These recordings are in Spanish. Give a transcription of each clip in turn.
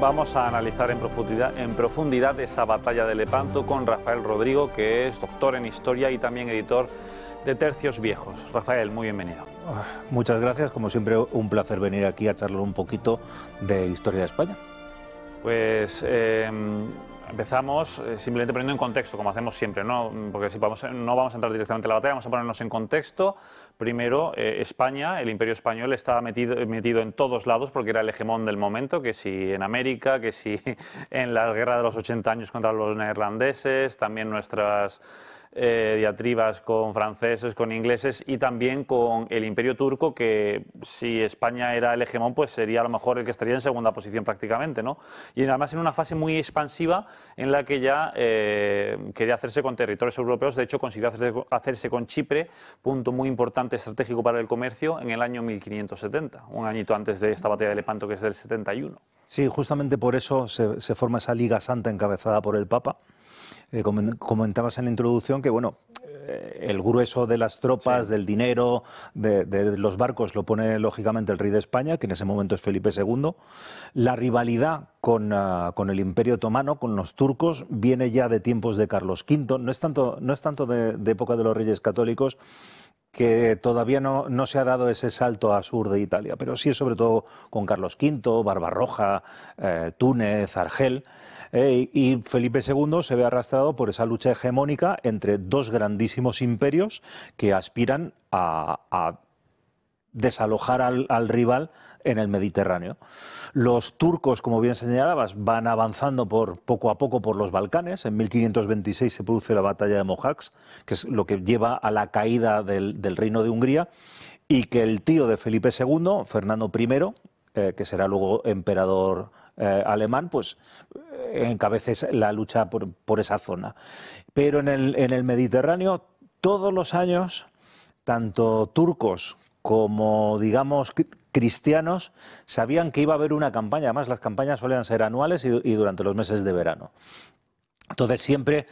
vamos a analizar en profundidad esa batalla de Lepanto con Rafael Rodrigo, que es doctor en historia y también editor de Tercios Viejos. Rafael, muy bienvenido. Muchas gracias, como siempre un placer venir aquí a charlar un poquito de historia de España. Pues empezamos simplemente poniendo en contexto, como hacemos siempre, ¿no? Porque si no vamos a entrar directamente en la batalla, vamos a ponernos en contexto. Primero, España, el Imperio Español, estaba metido en todos lados porque era el hegemón del momento, que si en América, que si en la guerra de los 80 años contra los neerlandeses, también nuestras diatribas con franceses, con ingleses y también con el Imperio Turco, que si España era el hegemón, pues sería a lo mejor el que estaría en segunda posición prácticamente, ¿no? Y además en una fase muy expansiva en la que ya quería hacerse con territorios europeos. De hecho, consiguió hacerse con Chipre, punto muy importante estratégico para el comercio, en el año 1570, un añito antes de esta batalla de Lepanto, que es del 71. Sí, justamente por eso se forma esa Liga Santa encabezada por el Papa. Comentabas en la introducción que, bueno, el grueso de las tropas, sí, del dinero, de los barcos lo pone lógicamente el rey de España, que en ese momento es Felipe II. La rivalidad con el Imperio Otomano, con los turcos, viene ya de tiempos de Carlos V. No es tanto de época de los Reyes Católicos, que todavía no se ha dado ese salto a sur de Italia, pero sí sobre todo con Carlos V, Barbarroja, Túnez, Argel. Y Felipe II se ve arrastrado por esa lucha hegemónica entre dos grandísimos imperios que aspiran a desalojar al rival en el Mediterráneo. Los turcos, como bien señalabas, van avanzando poco a poco por los Balcanes. En 1526 se produce la batalla de Mohacs, que es lo que lleva a la caída del reino de Hungría, y que el tío de Felipe II, Fernando I, que será luego emperador alemán, pues encabece la lucha por esa zona. Pero en el Mediterráneo, todos los años, tanto turcos como, digamos, cristianos, sabían que iba a haber una campaña. Además, las campañas solían ser anuales y durante los meses de verano. Entonces siempre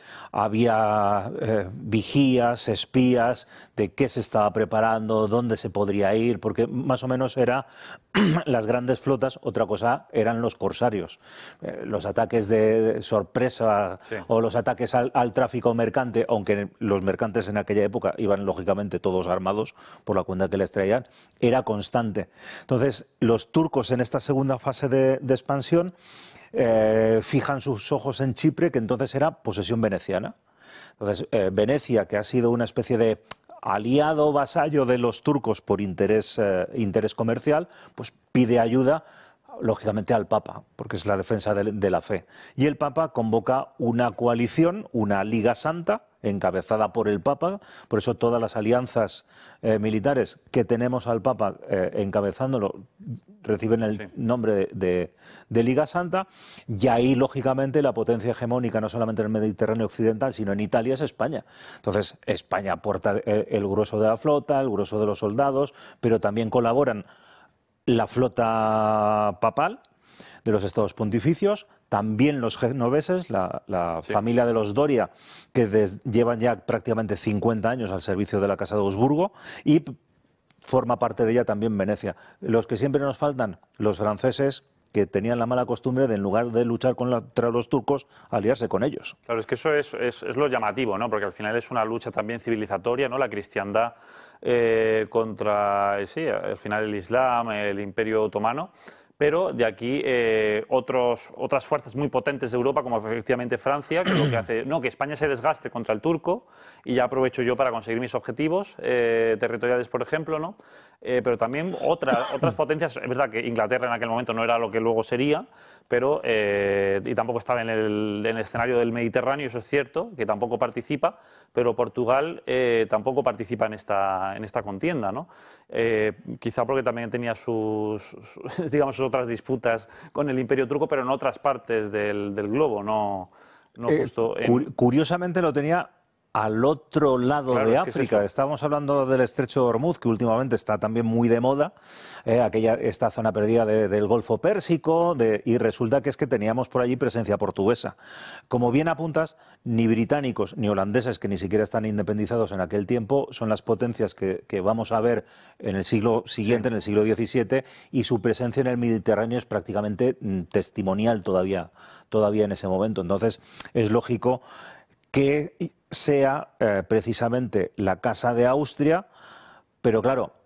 había vigías, espías de qué se estaba preparando, dónde se podría ir, porque más o menos era las grandes flotas. Otra cosa eran los corsarios, los ataques de sorpresa, sí, o los ataques al tráfico mercante, aunque los mercantes en aquella época iban lógicamente todos armados por la cuenta que les traían, era constante. Entonces los turcos en esta segunda fase de expansión fijan sus ojos en Chipre, que entonces era posesión veneciana. Entonces, Venecia, que ha sido una especie de aliado, vasallo de los turcos por interés comercial, pues pide ayuda, lógicamente, al Papa, porque es la defensa de la fe. Y el Papa convoca una coalición, una Liga Santa, encabezada por el Papa. Por eso todas las alianzas militares que tenemos al Papa encabezándolo reciben el, sí, nombre de Liga Santa. Y ahí, lógicamente, la potencia hegemónica, no solamente en el Mediterráneo occidental, sino en Italia, es España. Entonces, España aporta el grueso de la flota, el grueso de los soldados, pero también colaboran la flota papal de los estados pontificios, también los genoveses, la sí, familia de los Doria, que llevan ya prácticamente 50 años al servicio de la Casa de Habsburgo, y forma parte de ella también Venecia. Los que siempre nos faltan, los franceses, que tenían la mala costumbre de, en lugar de luchar contra los turcos, aliarse con ellos. Claro, es que eso es lo llamativo, ¿no? Porque al final es una lucha también civilizatoria, ¿no? La cristiandad contra, sí, al final el Islam, el Imperio Otomano. Pero de aquí otras fuerzas muy potentes de Europa, como efectivamente Francia, que lo que hace, no, que España se desgaste contra el turco y ya aprovecho yo para conseguir mis objetivos territoriales, por ejemplo, ¿no? Pero también otras potencias. Es verdad que Inglaterra en aquel momento no era lo que luego sería, pero y tampoco estaba en el escenario del Mediterráneo, eso es cierto, que tampoco participa, pero Portugal tampoco participa en esta contienda, ¿no? Quizá porque también tenía sus digamos, sus otras disputas con el Imperio Turco, pero en otras partes del globo, no justo curiosamente lo tenía al otro lado Claro, de es que es África. eso. Estábamos hablando del Estrecho de Hormuz, que últimamente está también muy de moda, esta zona perdida del Golfo Pérsico, y resulta que es que teníamos por allí presencia portuguesa. Como bien apuntas, ni británicos ni holandeses, que ni siquiera están independizados en aquel tiempo, son las potencias que vamos a ver en el siglo siguiente, en el siglo XVII, y su presencia en el Mediterráneo es prácticamente testimonial todavía en ese momento. Entonces, es lógico que sea precisamente la Casa de Austria, pero claro,